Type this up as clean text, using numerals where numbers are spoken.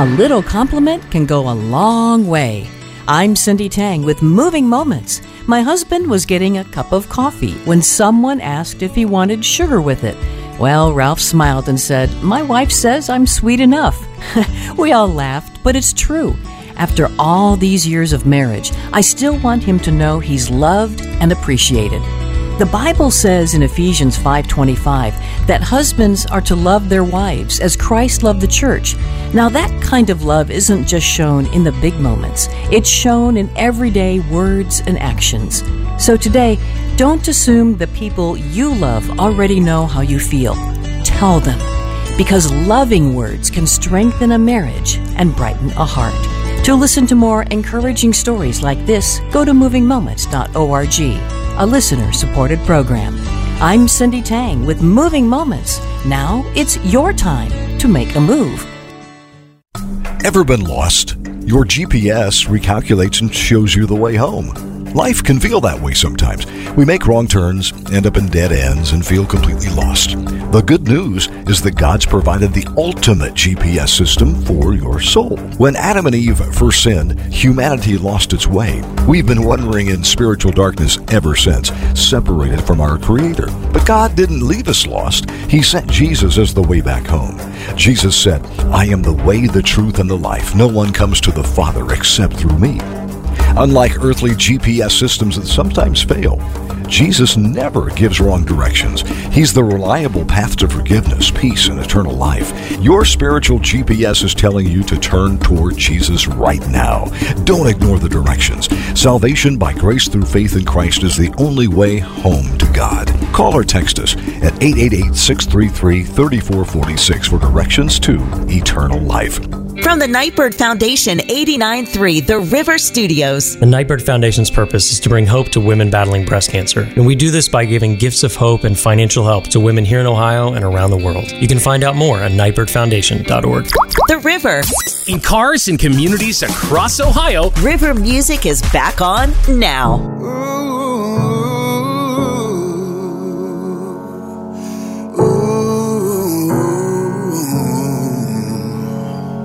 A little compliment can go a long way. I'm Cindy Tang with Moving Moments. My husband was getting a cup of coffee when someone asked if he wanted sugar with it. Well, Ralph smiled and said, "My wife says I'm sweet enough." We all laughed, but it's true. After all these years of marriage, I still want him to know he's loved and appreciated. The Bible says in Ephesians 5:25 that husbands are to love their wives as Christ loved the church. Now that kind of love isn't just shown in the big moments. It's shown in everyday words and actions. So today, don't assume the people you love already know how you feel. Tell them, because loving words can strengthen a marriage and brighten a heart. To listen to more encouraging stories like this, go to movingmoments.org. A listener-supported program. I'm Cindy Tang with Moving Moments. Now it's your time to make a move. Ever been lost? Your GPS recalculates and shows you the way home. Life can feel that way sometimes. We make wrong turns, end up in dead ends, and feel completely lost. The good news is that God's provided the ultimate GPS system for your soul. When Adam and Eve first sinned, humanity lost its way. We've been wandering in spiritual darkness ever since, separated from our Creator. But God didn't leave us lost. He sent Jesus as the way back home. Jesus said, "I am the way, the truth, and the life. No one comes to the Father except through me." Unlike earthly GPS systems that sometimes fail, Jesus never gives wrong directions. He's the reliable path to forgiveness, peace, and eternal life. Your spiritual GPS is telling you to turn toward Jesus right now. Don't ignore the directions. Salvation by grace through faith in Christ is the only way home to God. Call or text us at 888-633-3446 for directions to eternal life. From the Nightbird Foundation 89.3 The River Studios. The Nightbird Foundation's purpose is to bring hope to women battling breast cancer. And we do this by giving gifts of hope and financial help to women here in Ohio and around the world. You can find out more at nightbirdfoundation.org. The River. In cars and communities across Ohio, River music is back on now.